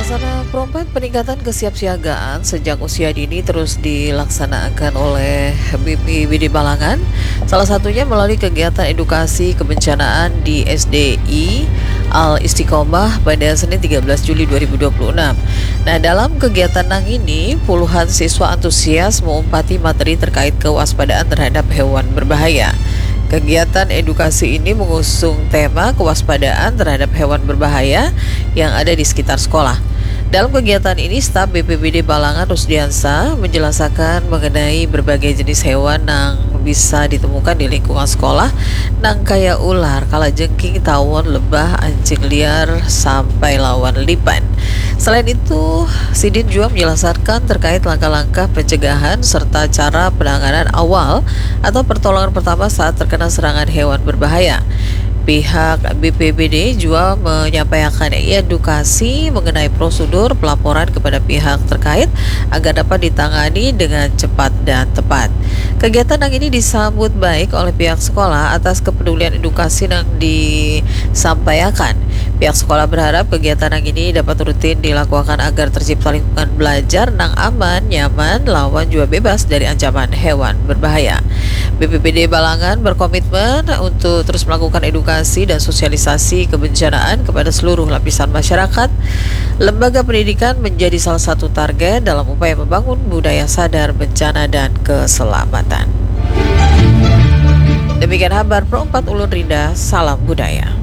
Suasana Pro 4 peningkatan kesiapsiagaan sejak usia dini terus dilaksanakan oleh BPBD Balangan, salah satunya melalui kegiatan edukasi kebencanaan di SDI Al Istiqomah pada Senin 13 Juli 2026. Nah, dalam kegiatan ini, puluhan siswa antusias mengumpati materi terkait kewaspadaan terhadap hewan berbahaya. Kegiatan edukasi ini mengusung tema kewaspadaan terhadap hewan berbahaya yang ada di sekitar sekolah. Dalam kegiatan ini, staf BPBD Balangan Rusdiansa menjelaskan mengenai berbagai jenis hewan yang bisa ditemukan di lingkungan sekolah, kaya ular, kalajengking, tawon, lebah, anjing liar, sampai lawan lipan. Selain itu, Sidin juga menjelaskan terkait langkah-langkah pencegahan serta cara penanganan awal atau pertolongan pertama saat terkena serangan hewan berbahaya. Pihak BPBD juga menyampaikan edukasi mengenai prosedur pelaporan kepada pihak terkait agar dapat ditangani dengan cepat dan tepat. Kegiatan yang ini disambut baik oleh pihak sekolah atas kepedulian edukasi yang disampaikan. Pihak sekolah berharap kegiatan yang ini dapat rutin dilakukan agar tercipta lingkungan belajar yang aman, nyaman, lawan juga bebas dari ancaman hewan berbahaya. BPBD Balangan berkomitmen untuk terus melakukan edukasi dan sosialisasi kebencanaan kepada seluruh lapisan masyarakat. Lembaga pendidikan menjadi salah satu target dalam upaya membangun budaya sadar bencana dan keselamatan. Demikian kabar Pro 4 Ulun Rinda, salam budaya.